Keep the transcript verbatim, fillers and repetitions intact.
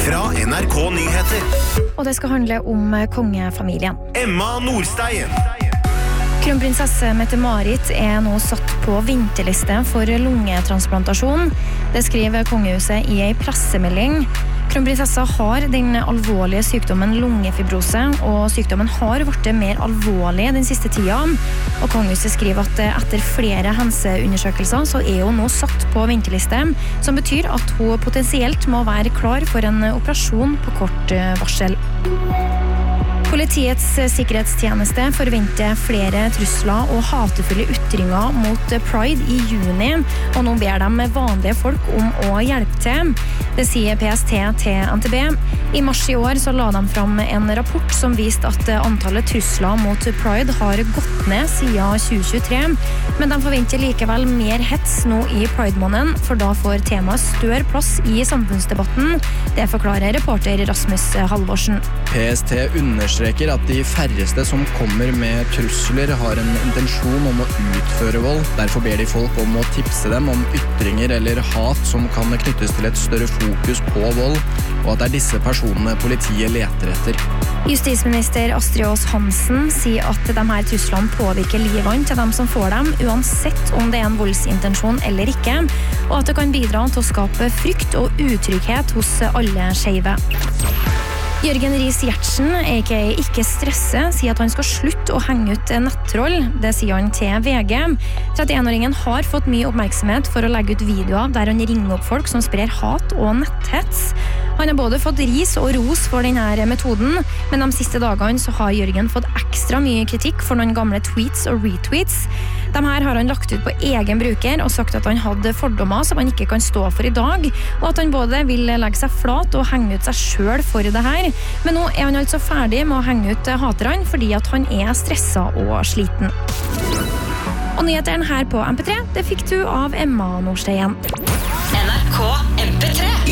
Fra N R K Nyheter. Og det skal handle om kongefamilien. Emma Nordstein. Kronprinsesse Mette-Marit er nå satt på venteliste for lungetransplantasjon. Det skriver kongehuset i en pressemelding. Kronprinsessa har den alvorlige sykdommen lungefibrose, og sykdommen har vært mer alvorlig den siste tida. Og kongehuset skriver at etter flere helseundersøkelser så er hun nå satt på venteliste, som betyr at hun potensielt må være klar for en operasjon på kort varsel. Politiets sikkerhetstjeneste forventer flere trusler og hatefulle ytringer mot Pride i juni, og nå ber de vanlige folk om å hjelpe til. Det sier P S T til N T B. I mars i år så la de fram en rapport som viste at antallet trusler mot Pride har gått ned siden tjue tjuetre, men de forventer likevel mer hets nå i Pride-måneden, for da får temaet større plass i samfunnsdebatten. Det forklarer reporter Rasmus Halvorsen. P S T understreker at de færreste som kommer med trusler har en intensjon om å utføre vold. Derfor ber de folk om å tipse dem om ytringer eller hat som kan knyttes til et større fokus på vold, og at det er disse personene politiet leter etter. Justisminister Astrid Aas Hansen sier at de her truslene påvirker livene til dem som får dem, uansett om det er en voldsintensjon eller ikke, og at det kan bidra til å skape frykt og utrygghet hos alle skeive. Jørgen Riis-Gjertsen, aka Ikke Stresse, sier at han skal slutte å henge ut nettroll. Det sier han til V G. trettienåringen har fått mye oppmerksomhet for å legge ut videoer der han ringer opp folk som sprer hat og netthets. Han har både fått ris og ros for denne metoden, men de siste dagene så har Jørgen fått ekstra mye kritikk for noen gamle tweets og retweets. De her har han lagt ut på egen bruker og sagt at han hadde fordommer som han ikke kan stå for i dag, og at han både vil legge seg flat og henge ut seg selv for det her. Men nå er han altså ferdig med å henge ut haterne fordi at han er stresset og sliten. Og nyhetene her på M P tre, det fikk du av Emma Nordstein. N R K